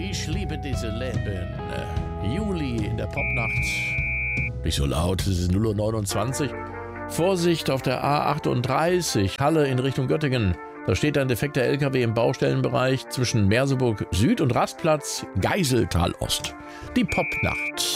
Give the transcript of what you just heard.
Ich liebe diese Leben. Juli in der Popnacht. Nicht so laut, es ist 0:29 Uhr. Vorsicht auf der A38, Halle in Richtung Göttingen. Da steht ein defekter LKW im Baustellenbereich zwischen Merseburg Süd und Rastplatz Geiseltal Ost. Die Popnacht.